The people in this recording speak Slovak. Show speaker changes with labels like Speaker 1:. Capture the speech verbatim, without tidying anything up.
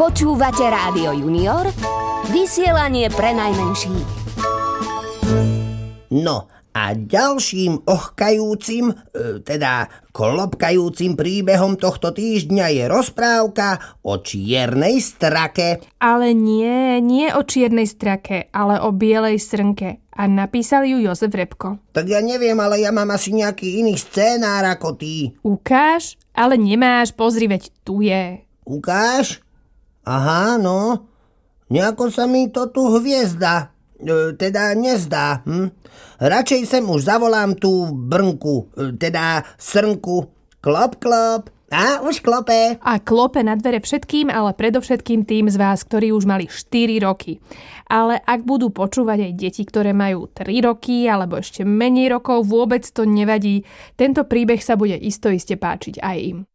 Speaker 1: Počúvate Rádio Junior, vysielanie pre najmenších.
Speaker 2: No a ďalším ochkajúcim, teda klopkajúcim príbehom tohto týždňa je rozprávka o čiernej strake.
Speaker 3: Ale nie, nie o čiernej strake, ale o bielej srnke. A napísal ju Jozef Repko.
Speaker 2: Tak ja neviem, ale ja mám asi nejaký iný scénár ako ty.
Speaker 3: Ukáž? Ale nemáš, pozri, veď tu je.
Speaker 2: Ukáž? Aha, no. Nejako sa mi to tu hviezda. E, teda nezdá. Hm? Radšej sem už zavolám tú brnku, e, teda srnku. Klop, klop. A už klope.
Speaker 3: A klope na dvere všetkým, ale predovšetkým tým z vás, ktorí už mali štyri roky. Ale ak budú počúvať aj deti, ktoré majú tri roky alebo ešte menej rokov, vôbec to nevadí. Tento príbeh sa bude istoiste páčiť aj im.